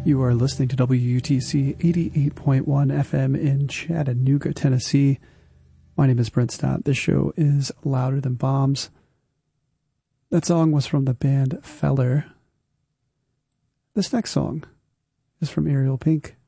You are listening to WUTC 88.1 FM in Chattanooga, Tennessee. My name is Brent Stott. This show is Louder Than Bombs. That song was from the band Feller. This next song is from Ariel Pink.